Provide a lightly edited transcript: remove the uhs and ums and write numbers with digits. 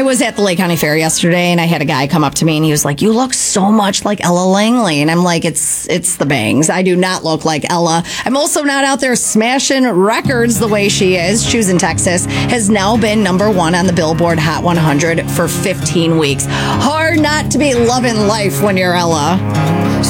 was at the Lake County Fair yesterday, and I had a guy come up to me, and he was like, "You look so much like Ella Langley." And I'm like, it's the bangs. I do not look like Ella. I'm also not out there smashing records the way she is. Choosing Texas has now been number 1 on the Billboard Hot 100 for 15 weeks. Hard not to be loving life when you're Ella.